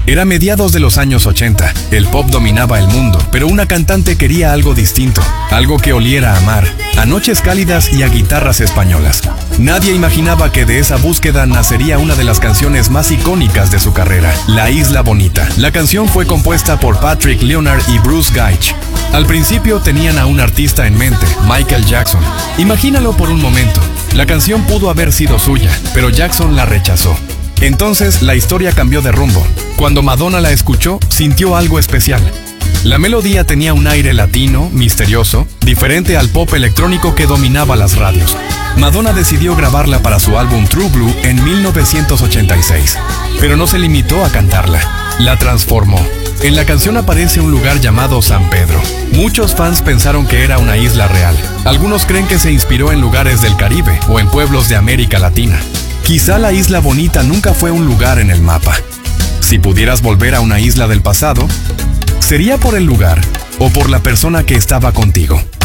Era mediados de los años 80. El pop dominaba el mundo, pero una cantante quería algo distinto, algo que oliera a mar, a noches cálidas y a guitarras españolas. Nadie imaginaba que de esa búsqueda nacería una de las canciones más icónicas de su carrera, La Isla Bonita. La canción fue compuesta por Patrick Leonard y Bruce Gaich. Al principio tenían a un artista en mente, Michael Jackson. Imagínalo por un momento. La canción pudo haber sido suya, pero Jackson la rechazó. Entonces la historia cambió de rumbo. Cuando Madonna la escuchó, sintió algo especial. La melodía tenía un aire latino, misterioso, diferente al pop electrónico que dominaba las radios. Madonna decidió grabarla para su álbum True Blue en 1986, pero no se limitó a cantarla, la transformó. En la canción aparece un lugar llamado San Pedro. Muchos fans pensaron que era una isla real. Algunos creen que se inspiró en lugares del Caribe o en pueblos de América Latina. Quizá la Isla Bonita nunca fue un lugar en el mapa. Si pudieras volver a una isla del pasado, ¿sería por el lugar o por la persona que estaba contigo?